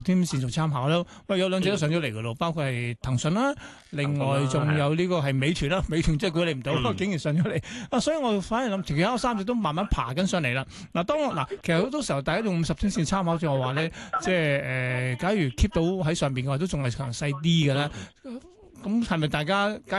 天線做參考啦。喂，有兩隻都上咗嚟㗎咯，包括係騰訊啦，另外仲有呢個係美團啦。美團真係估你唔到，竟然上咗嚟啊！所以我反而諗其他三隻都慢慢爬緊上嚟啦。其實好多時候大家用50天線參考就話咧，即係假如 keep 到喺上邊嘅話，都仲係強勢啲嘅咧。咁係咪大家